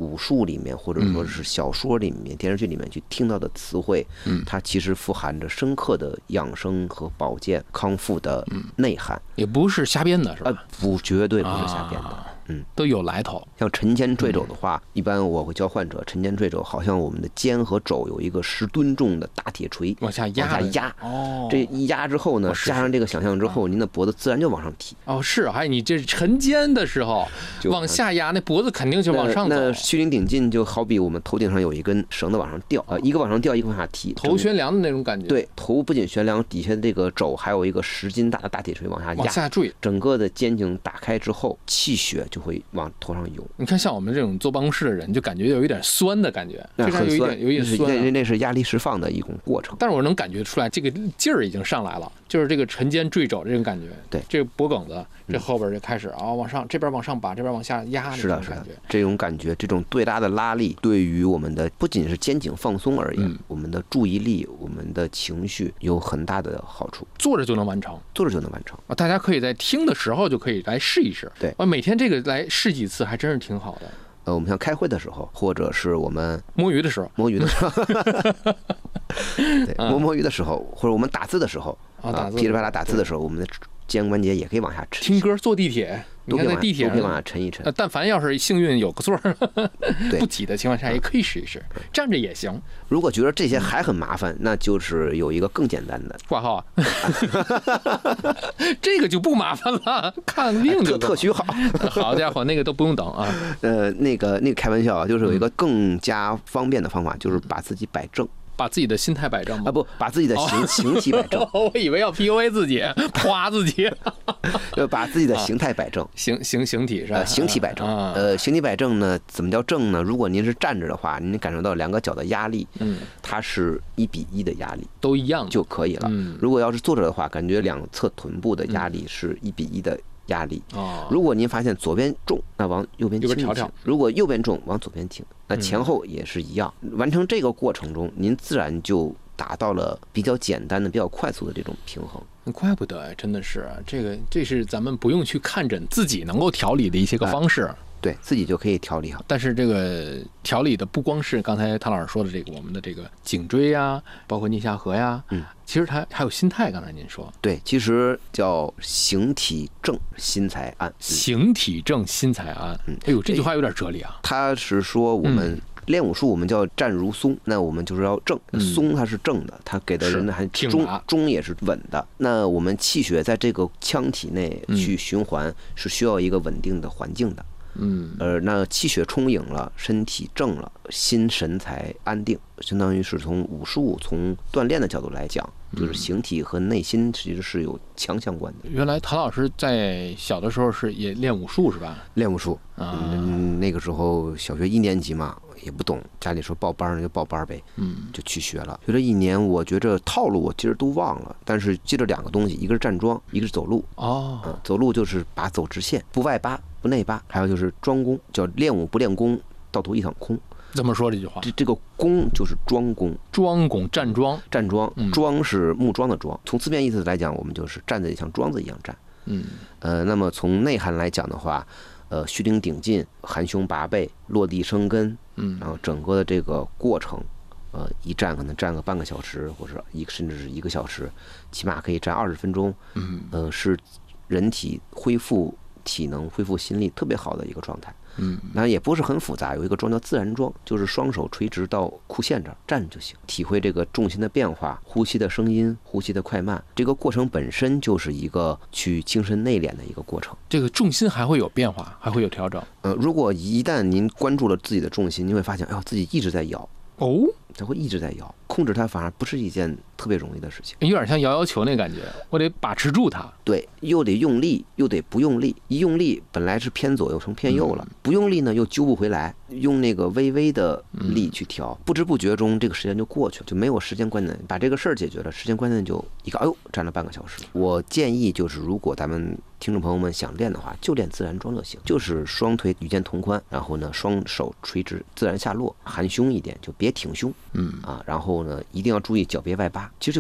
武术里面或者说是小说里面、电视剧里面去听到的词汇，它其实富含着深刻的养生和保健康复的内涵， 也不是瞎编的，是吧？ 不，绝对不是瞎编的。 都有来头。 像晨间坠肘的话，一般我会教患者，晨间坠肘好像我们的肩和肘有一个10吨重的大铁锤往下压， 这一压之后呢，加上这个想象之后，您的脖子自然就往上提。 是，还有你这晨间的时候往下压，那脖子肯定就往上走。 那虚顶顶劲就好比我们头顶上有一根绳子往上吊，一个往上吊，一个往下提， 头悬梁的那种感觉。 对，头不仅悬梁，底下的这个肘还有一个10斤大的大铁锤往下坠，整个的肩颈打开之后，气血就会往头上涌。 你看，像我们这种坐办公室的人，就感觉有一点酸的感觉，非常有一点酸。 那是压力释放的一种过程。 但是我能感觉出来，这个劲儿已经上来了，就是这个晨间坠肘这种感觉。 对， 这个脖梗子这后边就开始往上，这边往上拔，这边往下压， 是的，这种感觉，这种对拉的拉力，对于我们的不仅是肩颈放松而言，我们的注意力、我们的情绪有很大的好处。 坐着就能完成大家可以在听的时候就可以来试一试。 对， 每天这个来试几次，还真是挺好的。 我们像开会的时候，或者是我们摸鱼的时候， 对，摸鱼的时候，或者我们打字的时候噼里啪啦打字的时候，我们的肩关节也可以往下沉。 听歌、坐地铁，你看在地铁都可以往下沉一沉。 但凡要是幸运有个座不挤的情况下，也可以试一试，站着也行。 如果觉得这些还很麻烦，那就是有一个更简单的挂号这个就不麻烦了，看病就特许好。 好家伙，那个都不用等啊。 那个开玩笑啊，就是有一个更加方便的方法，就是把自己摆正。 把自己的心态摆正吗？ 不，把自己的形体摆正。 我以为要 PUA 自己，夸自己。 就把自己的形态摆正， 形体是吧？ 形体摆正。形体摆正呢，怎么叫正呢？如果您是站着的话，您感受到2个脚的压力，它是1比1的压力， 都一样就可以了。如果要是坐着的话，感觉2侧臀部的压力是1比1的压力。如果您发现左边重，那往右边倾一倾；如果右边重，往左边倾。那前后也是一样。完成这个过程中，您自然就达到了比较简单的、比较快速的这种平衡。 怪不得，真的是这是咱们不用去看诊，自己能够调理的一些个方式。 对自己就可以调理好。 但是这个调理的不光是刚才唐老师说的这个我们的这个颈椎呀，包括逆下颌呀，其实它还有心态。刚才您说， 对，其实叫形体正，心才安。 形体正，心才安。哎呦，这句话有点哲理啊。 他是说我们练武术，我们叫站如松，那我们就是要正，松它是正的，它给的人的还中也是稳的。那我们气血在这个腔体内去循环，是需要一个稳定的环境的。那气血充盈了，身体正了，心神才安定。相当于是从武术、从锻炼的角度来讲，就是形体和内心其实是有强相关的。 原来谭老师在小的时候是也练武术是吧？ 练武术那个时候小学1年级嘛，也不懂，家里说报班就报班呗，就去学了。学了1年，我觉着套路我其实都忘了，但是记着2个东西，一个是站桩，一个是走路。走路就是把走直线，不外八不内八，还有就是桩功，叫练武不练功，到头一场空。 怎么说这句话？ 这个功就是桩功， 站桩， 桩是木桩的桩。从字面意思来讲，我们就是站在像桩子一样站。那么从内涵来讲的话，虚顶顶劲，含胸拔背，落地生根，然后整个的这个过程，一站可能站个半个小时，或者甚至是1个小时，起码可以站20分钟。是人体恢复体能、恢复心力特别好的一个状态。那也不是很复杂，有一个桩叫自然桩，就是双手垂直到裤线这儿站就行，体会这个重心的变化、呼吸的声音、呼吸的快慢。这个过程本身就是一个去精神内敛的一个过程。 这个重心还会有变化，还会有调整。 如果一旦您关注了自己的重心，你会发现，自己一直在摇。它会一直在摇，控制它反而不是一件特别容易的事情， 有点像摇球那感觉，我得把持住它。 对，又得用力，又得不用力。一用力本来是偏左，又成偏右了；不用力呢，又揪不回来。用那个微微的力去调，不知不觉中这个时间就过去了，就没有时间观念，把这个事儿解决了，时间观念就一个站了半个小时。我建议就是，如果咱们听众朋友们想练的话，就练自然桩就行，就是双腿与肩同宽，然后呢双手垂直自然下落，含胸一点，就别挺胸，然后呢一定要注意脚别外八，其实就可以了。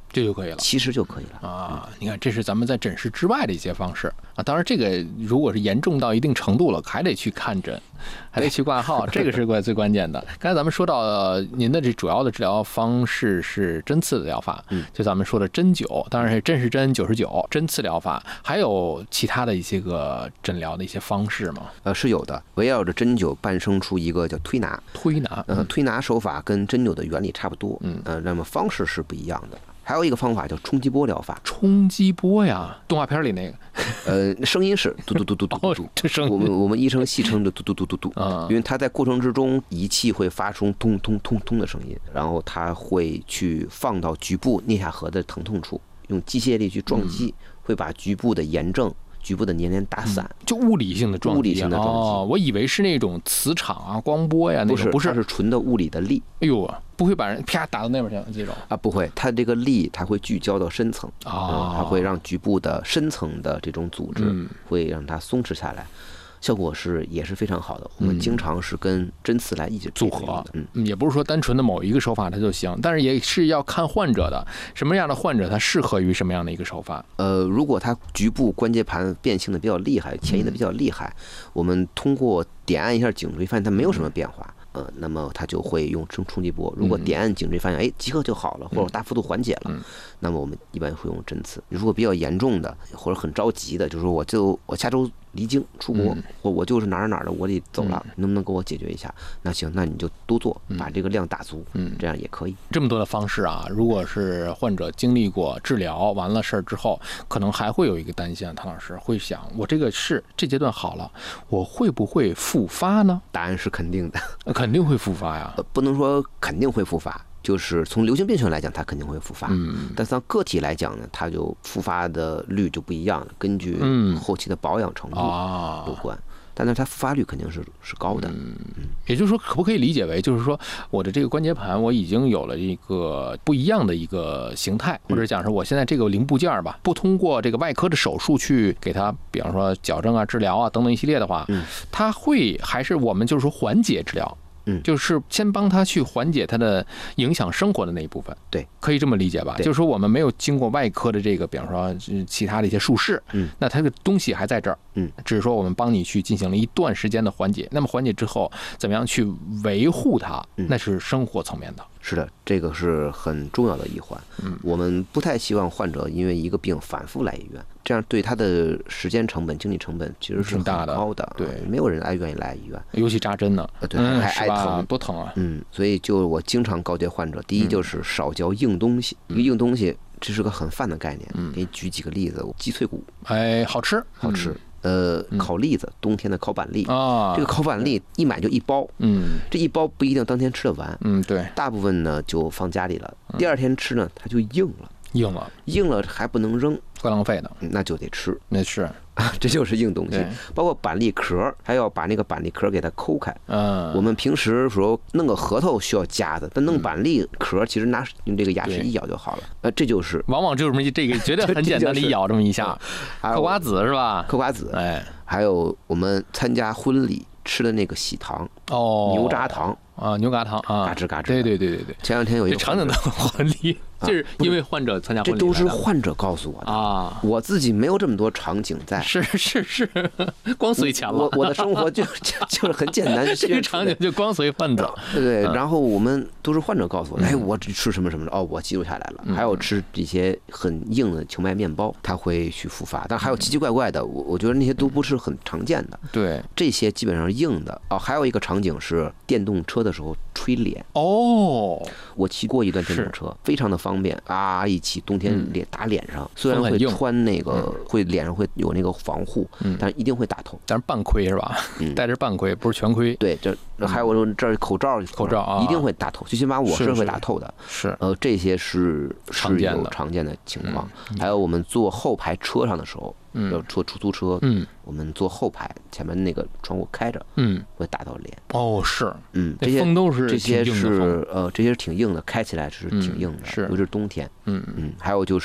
这就可以了， 其实就可以了啊。你看，这是咱们在诊室之外的一些方式啊。当然，这个如果是严重到一定程度了，还得去看诊，还得去挂号，这个是最关键的。刚才咱们说到您的这主要的治疗方式是针刺的疗法，就咱们说的针灸，当然是针是针，灸是灸，针刺疗法，还有其他的一些个诊疗的一些方式吗？ 是有的，围绕着针灸诞生出一个叫推拿。推拿手法跟针灸的原理差不多，那么方式是不一样的。还有一个方法叫冲击波疗法。 冲击波呀，动画片里那个，声音是嘟嘟嘟嘟嘟嘟嘟， 这声音我们医生戏称的嘟嘟嘟嘟嘟，因为它在过程之中仪器会发出通通通通的声音，然后它会去放到局部颞下颌的疼痛处，用机械力去撞击，会把局部的炎症、局部的黏连打散， 就物理性的撞击。 物理性的撞击， 我以为是那种磁场啊、光波呀，那种不是， 它是纯的物理的力。 哎呦，不会把人啪打到那边去这种啊？不会，它这个力它会聚焦到深层它会让局部的深层的这种组织会让它松弛下来。效果也是非常好的，我们经常是跟针刺来一起组合，也不是说单纯的某一个手法它就行，但是也是要看患者的，什么样的患者他适合于什么样的一个手法。 如果他局部关节盘变性的比较厉害，前移的比较厉害，我们通过点按一下颈椎，发现它没有什么变化。那么他就会用冲击波。如果点按颈椎发现即刻就好了，或者大幅度缓解了，那么我们一般会用针刺。如果比较严重的或者很着急的，就是说我下周离京出国，或我就是哪儿的我得走了，能不能给我解决一下？那行，那你就多做，把这个量打足，这样也可以。 这么多的方式啊，如果是患者经历过治疗完了事儿之后，可能还会有一个担心，唐老师会想，我这阶段好了，我会不会复发呢？ 答案是肯定的， 肯定会复发呀。 不能说肯定会复发，就是从流行病学来讲，它肯定会复发。但是从个体来讲呢，它就复发的率就不一样了，根据后期的保养程度有关。但是它复发率肯定是高的。 也就是说，可不可以理解为，就是说我的这个关节盘我已经有了一个不一样的一个形态，或者讲是我现在这个零部件吧，不通过这个外科的手术去给它，比方说矫正啊、治疗啊等等一系列的话，它会还是我们就是说缓解治疗。就是先帮他去缓解他的影响生活的那一部分， 对， 可以这么理解吧？就是说我们没有经过外科的这个，比方说其他的一些术式，那它的东西还在这儿，只是说我们帮你去进行了一段时间的缓解。那么缓解之后，怎么样去维护它？那是生活层面的。 是的，这个是很重要的一环。我们不太希望患者因为一个病反复来医院，这样对他的时间成本、精力成本其实是很高的。对，没有人愿意来医院， 尤其扎针呢， 对，还爱疼， 多疼啊！ 所以我经常告诫患者，第一就是少嚼硬东西。一个硬东西，这是个很泛的概念。给你举几个例子，鸡脆骨， 好吃， 好吃。烤栗子，冬天的烤板栗啊，这个烤板栗一买就一包，这一包不一定当天吃得完， 对， 大部分呢就放家里了，第二天吃呢它就硬了还不能扔， 会浪费的， 那就得吃， 那是。 这就是硬东西，包括板栗壳，还要把那个板栗壳给它抠开。我们平时说弄个核桃需要夹子，但弄板栗壳其实用这个牙齿一咬就好了。这就是往往就是这个觉得很简单的一咬这么一下。嗑瓜子是吧？ 嗑瓜子，还有我们参加婚礼吃的那个喜糖，牛轧糖啊，牛轧糖啊， 嘎吱嘎吱。 对。 前两天有一个常见的婚礼。就是因为患者参加婚礼， 这都是患者告诉我的啊，我自己没有这么多场景在， 是，光随钱了。 我的生活就是很简单， 这个场景就光随患者。 对，然后我们都是患者告诉我的，我吃什么什么的，我记录下来了。还有吃这些很硬的荞麦面包，它会去复发，但还有奇奇怪怪的，我觉得那些都不是很常见的。 对， 这些基本上硬的。还有一个场景是电动车的时候吹脸。我骑过一段电动车，非常的方便啊！一起冬天打脸上，虽然会穿那个脸上会有那个防护，但是一定会打头。 但是半盔是吧？戴着半盔，不是全盔。 对，还有这口罩啊， 一定会打透，最起码我是会打透的。 是这些是有常见的情况。还有我们坐后排车上的时候，要坐出租车，我们坐后排，前面那个窗户开着，会打到脸。 是， 这些风都是这些是挺硬的，开起来是挺硬的， 是， 尤其是冬天。还有就是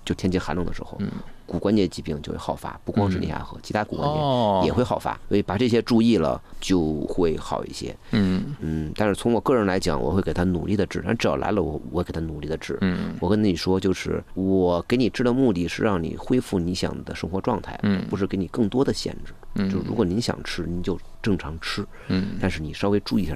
就天气寒冷的时候，骨关节疾病就会好发，不光是颞下颌，其他骨关节也会好发，所以把这些注意了就会好一些。但是从我个人来讲，我会给他努力的治，他只要来了，我给他努力的治。我跟你说，就是我给你治的目的是让你恢复你想的生活状态，不是给你更多的限制。就如果您想吃，您就正常吃，但是你稍微注意一下